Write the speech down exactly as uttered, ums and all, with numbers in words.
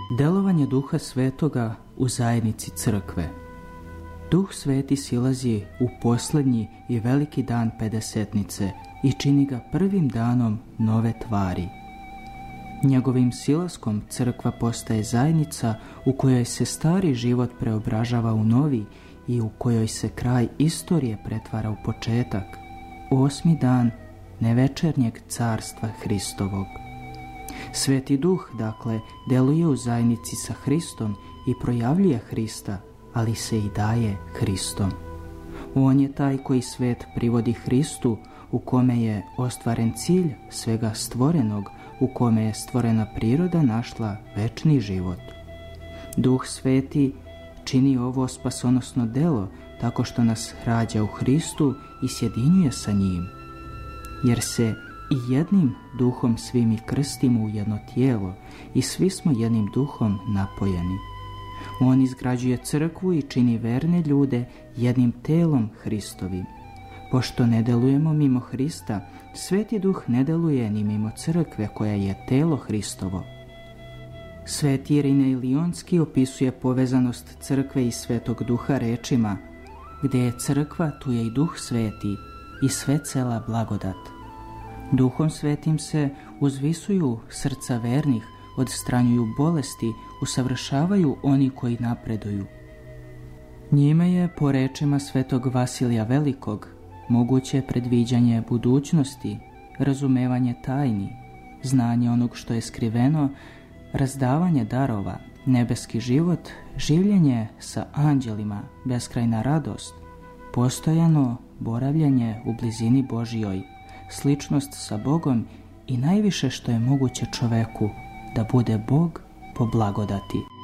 Delovanje Duha Svetoga u zajednici crkve. Duh Sveti silazi u posljednji i veliki dan Pedesetnice i čini ga prvim danom nove tvari. Njegovim silaskom crkva postaje zajednica u kojoj se stari život preobražava u novi i u kojoj se kraj istorije pretvara u početak, osmi dan nevečernjeg carstva Hristovog. Sveti Duh, dakle, deluje u zajednici sa Hristom i projavljuje Hrista, ali se i daje Hristom. On je taj koji svet privodi Hristu, u kome je ostvaren cilj svega stvorenog, u kome je stvorena priroda našla večni život. Duh Sveti čini ovo spasonosno delo tako što nas rađa u Hristu i sjedinjuje sa njim, jer se i jednim duhom svi mi krstimo u jedno tijelo i svi smo jednim duhom napojeni. On izgrađuje crkvu i čini verne ljude jednim telom Hristovim. Pošto ne delujemo mimo Hrista, Sveti Duh ne deluje ni mimo crkve koja je telo Hristovo. Sveti Irinej Lionski opisuje povezanost crkve i Svetog Duha rečima: gdje je crkva, tu je i Duh Sveti i sve cela blagodat. Duhom Svetim se uzvisuju srca vernih, odstranjuju bolesti, usavršavaju oni koji napreduju. Njime je, po rečima Svetog Vasilija Velikog, moguće predviđanje budućnosti, razumevanje tajni, znanje onog što je skriveno, razdavanje darova, nebeski život, življenje sa anđelima, beskrajna radost, postojano boravljanje u blizini Božjoj, sličnost sa Bogom i najviše što je moguće čoveku, da bude Bog po blagodati.